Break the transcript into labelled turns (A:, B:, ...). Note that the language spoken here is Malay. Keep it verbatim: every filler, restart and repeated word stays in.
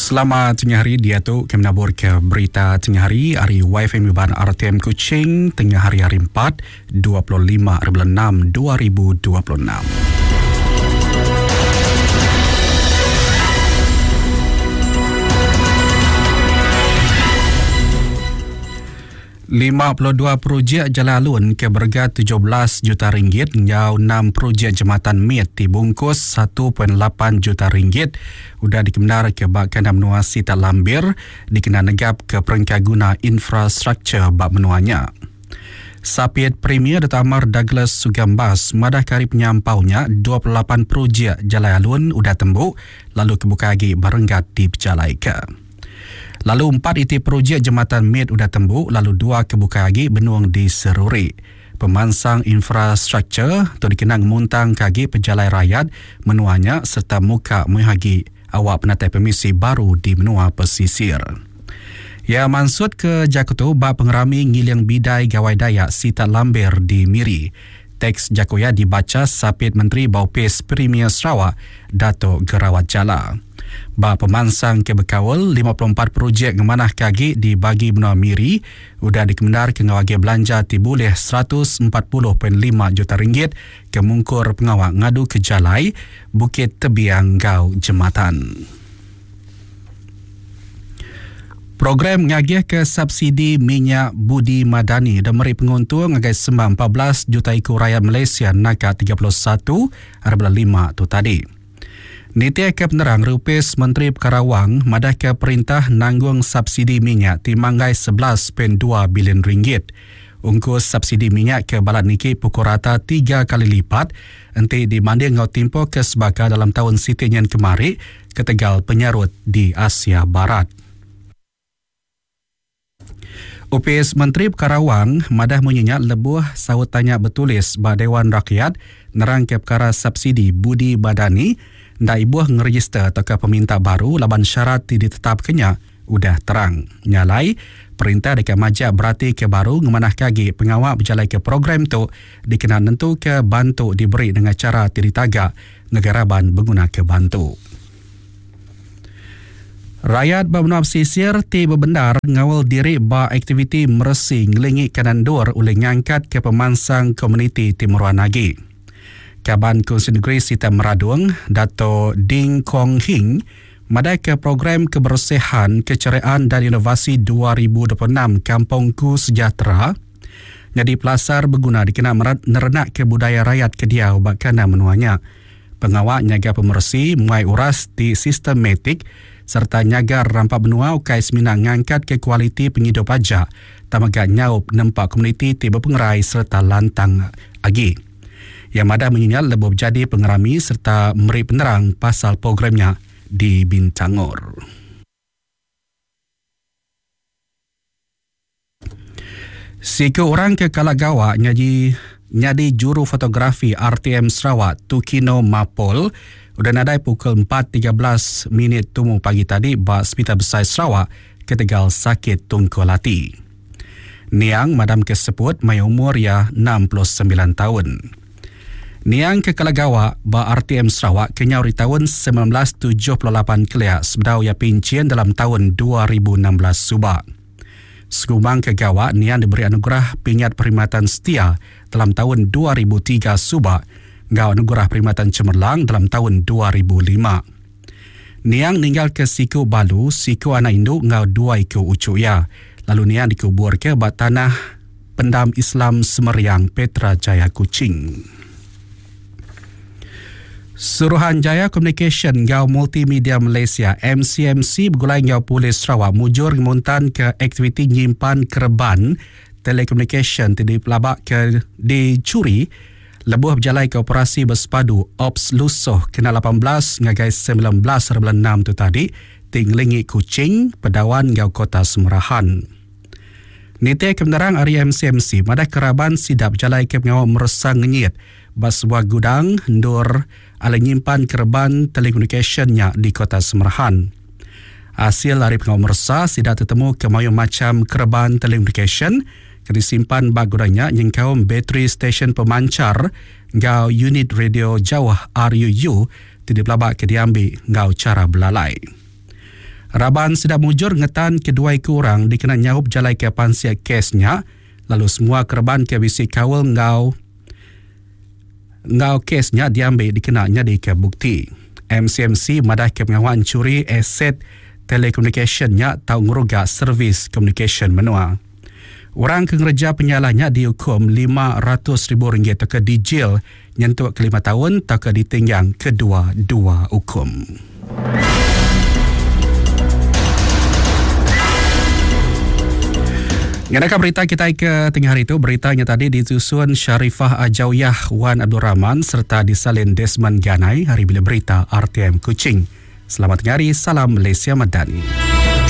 A: Selamat tengah hari, dia tu kami nabur ke berita tengah hari hari Y F M Ban R T M Kuching tengah hari hari empat dua puluh lima bulan enam dua ribu dua puluh enam. lima puluh dua projek jalan alun ke berharga tujuh belas juta ringgit, jauh enam projek jambatan M I T dibungkus satu perpuluhan lapan juta ringgit sudah dikebenar ke bakana menua Sita Lambir dikena negap ke perengkat guna infrastruktur bak menuanya. Sapit Premier Datuk Amar Douglas Sugambas madah kari penyampaunya dua puluh lapan projek jalan alun sudah tembuk lalu kebuka lagi berenggat di pejalai ke. Lalu empat iti projek jambatan M I T sudah tembuk, lalu dua kebuka lagi benuang di Seruri. Pemansang infrastruktur tu dikenang muntang kagi pejalai rakyat menuanya serta muka muhagi awak penatai permisi baru di menua pesisir. Ya mansud ke Jakarta bak pengerami ngiliang bidai gawai Dayak Sita Lambir di Miri. Teks Jakoya dibaca Sapit Menteri Baupis Premier Sarawak Datuk Gerawat Jala. Ba pemansang ke Bekawal lima puluh empat projek ngemanah kagi dibagi benua Miri sudah dikebenar ke ngawagi belanja tibuleh seratus empat puluh perpuluhan lima juta ringgit ke mungkur pengawak ngadu ke Jalai Bukit Tebiang Gau Jematan. Program ngagih ke subsidi minyak budi madani dan meri penguntung ngagai sembang empat belas juta ikut rakyat Malaysia naka tiga puluh satu bulan lima tu tadi. Niti ke penerang Rupis Menteri Perkara Wang madah ke perintah nanggung subsidi minyak timanggai sebelas perpuluhan dua bilion ringgit. Ungkus subsidi minyak ke balat niki pukul rata tiga kali lipat enti dibanding ngau timpo ke sebaka dalam tahun sitinyan kemari ke Tegal penyarut di Asia Barat. Upis Menteri Perkara Wang madah menyenyak lebuh sahut tanya bertulis ba Dewan Rakyat nerang ke perkara subsidi budi badani nda ibuh ngeregister atau ke peminta baru laban syarat ditetapkannya udah terang. Nyalai perintah dekat majak berarti ke baru ngemanah kagi pengawak berjalan ke program tu dikena nentu ke bantu diberi dengan cara tiritaga negaraban berguna ke bantu. Rakyat berbenua pesisir ti berbendar ngawal diri ba aktiviti meresi ngelingi kanan dor oleh ngangkat ke pemansang komuniti Timur Wanagi. Kaban Kongsi Negeri Sita Meradung, Dato' Ding Kong Hing, madai ke program kebersihan, keceriaan dan inovasi dua ribu dua puluh enam Kampungku Sejahtera, jadi pelasar berguna dikena nerenak ke budaya rakyat Kediau bakana menuanya. Pengawak nyaga pemersi mulai uras di sistematik serta nyaga rampak benua ukai semina ngangkat ke kualiti penghidup pajak tamaga nyaup nempak komuniti tiba pengerai serta lantang agi. Yang madah menyinyal lebih jadi pengerami serta meri penerang pasal programnya di Bintangor. Siku orang ke Kalagawa nyadi nyadi juru fotografi R T M Sarawak Tukino Mapol udah nadai pukul empat tiga belas minit tumu pagi tadi ba Hospital Besar Sarawak ke Tegal sakit tungkolati. Niang madam kesebut mai umur ya enam puluh sembilan tahun. Niang ke Kalagawa ba R T M Sarawak kenyau di tahun seribu sembilan ratus tujuh puluh lapan keliak sebedau ya pincian dalam tahun dua ribu enam belas subak. Segumang ke Gawa, Niang diberi anugerah pingat perkhidmatan setia dalam tahun dua ribu tiga subak, ngau anugerah perkhidmatan cemerlang dalam tahun dua ribu lima. Niang ninggal ke siku Balu, siku anak induk ngau dua iku ucuya. Lalu Niang dikubur ke bat tanah pendam Islam Semeriang Petra Jaya Kuching. Suruhanjaya Communication Ngau Multimedia Malaysia M C M C bergulai ngau Polis Sarawak mujur ngemuntan ke aktiviti nyimpan kerban telekomunikasi di pelabak ke dicuri lebuh berjalai ke operasi bersepadu Ops Lusoh kena lapan belas ngagai sembilan belas bulan enam tu tadi tinglingi Kuching Pedawan ngau Kota Semerahan. Niti kebenaran hari M C M C madah keraban sidap berjalai ke pengawal meresang ngenyit bas sebuah gudang ndur ala nyimpan kerban telekomunikasinya di Kota Semerahan. Hasil dari pengawal mersa tidak tertemu kemayu macam kerban telekomunikasi ke disimpan bag gudangnya nyengkau bateri stesen pemancar ngau unit radio jauh R U U tidak pelabak ke diambil ngau cara belalai. Raban sedap mujur ngetan kedua kurang dikena nyahup jalai ke pansia kesnya, lalu semua kerban ke bisi kawal ngau ngau kesnya diambil dikenanya di ke bukti. M C M C madah ke pengawan curi aset telekomunikasinya tau ngeruga servis komunikasi menua. Orang kengereja penyalahnya dihukum lima ratus ribu ringgit teka dijil nyentuh ke lima tahun teka ditinggang kedua-dua hukum. Ngadakah berita kita ke tengah hari itu, beritanya tadi disusun Syarifah Ajawiyah Wan Abdul Rahman serta disalin Desmond Ganai hari bila berita R T M Kuching. Selamat tengah hari, salam Malaysia Madani.